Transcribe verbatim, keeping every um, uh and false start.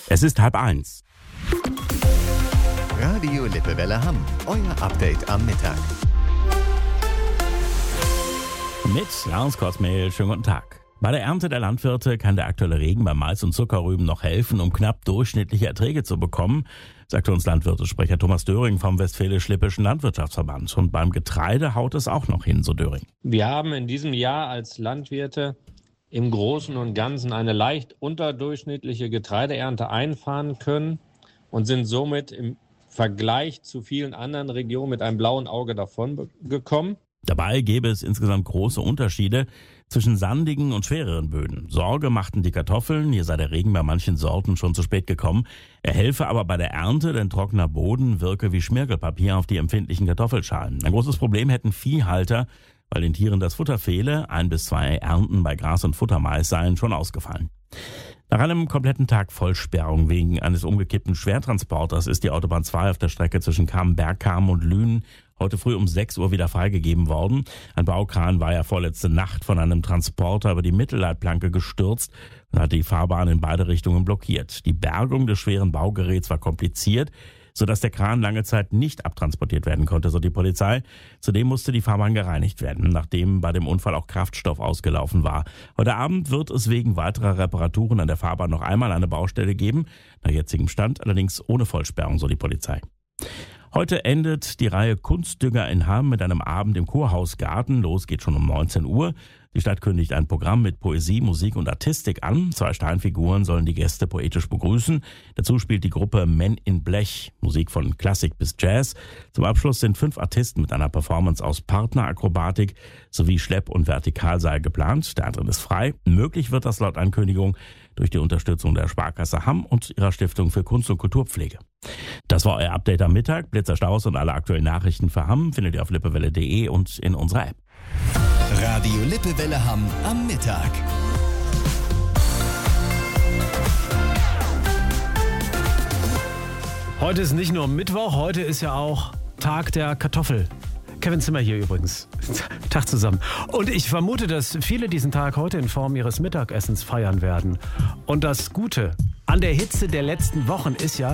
Es ist halb eins. Radio Lippewelle Hamm, euer Update am Mittag. Mit Lars Kosmehl, schönen guten Tag. Bei der Ernte der Landwirte kann der aktuelle Regen bei Mais und Zuckerrüben noch helfen, um knapp durchschnittliche Erträge zu bekommen, sagte uns Landwirtesprecher Thomas Döring vom Westfälisch-Lippischen Landwirtschaftsverband. Und beim Getreide haut es auch noch hin, so Döring. Wir haben in diesem Jahr als Landwirte im Großen und Ganzen eine leicht unterdurchschnittliche Getreideernte einfahren können und sind somit im Vergleich zu vielen anderen Regionen mit einem blauen Auge davon gekommen. Dabei gäbe es insgesamt große Unterschiede zwischen sandigen und schwereren Böden. Sorge machten die Kartoffeln, hier sei der Regen bei manchen Sorten schon zu spät gekommen. Er helfe aber bei der Ernte, denn trockener Boden wirke wie Schmirgelpapier auf die empfindlichen Kartoffelschalen. Ein großes Problem hätten Viehhalter, weil den Tieren das Futter fehle. Ein bis zwei Ernten bei Gras und Futtermais seien schon ausgefallen. Nach einem kompletten Tag Vollsperrung wegen eines umgekippten Schwertransporters ist die Autobahn zwei auf der Strecke zwischen Kamm-Bergkamen und Lünen heute früh um sechs Uhr wieder freigegeben worden. Ein Baukran war ja vorletzte Nacht von einem Transporter über die Mittelleitplanke gestürzt und hat die Fahrbahn in beide Richtungen blockiert. Die Bergung des schweren Baugeräts war kompliziert, sodass der Kran lange Zeit nicht abtransportiert werden konnte, so die Polizei. Zudem musste die Fahrbahn gereinigt werden, nachdem bei dem Unfall auch Kraftstoff ausgelaufen war. Heute Abend wird es wegen weiterer Reparaturen an der Fahrbahn noch einmal eine Baustelle geben, nach jetzigem Stand allerdings ohne Vollsperrung, so die Polizei. Heute endet die Reihe Kunstdünger in Hamm mit einem Abend im Kurhausgarten. Los geht schon um neunzehn Uhr. Die Stadt kündigt ein Programm mit Poesie, Musik und Artistik an. Zwei Steinfiguren sollen die Gäste poetisch begrüßen. Dazu spielt die Gruppe Men in Blech, Musik von Klassik bis Jazz. Zum Abschluss sind fünf Artisten mit einer Performance aus Partnerakrobatik sowie Schlepp- und Vertikalseil geplant. Der Eintritt ist frei. Möglich wird das laut Ankündigung durch die Unterstützung der Sparkasse Hamm und ihrer Stiftung für Kunst- und Kulturpflege. Das war euer Update am Mittag. Blitzer Staus und alle aktuellen Nachrichten für Hamm findet ihr auf lippewelle punkt de und in unserer App. Radio Lippewelle Hamm am Mittag. Heute ist nicht nur Mittwoch, heute ist ja auch Tag der Kartoffel. Kevin Zimmer hier übrigens. Tag zusammen. Und ich vermute, dass viele diesen Tag heute in Form ihres Mittagessens feiern werden. Und das Gute an der Hitze der letzten Wochen ist ja,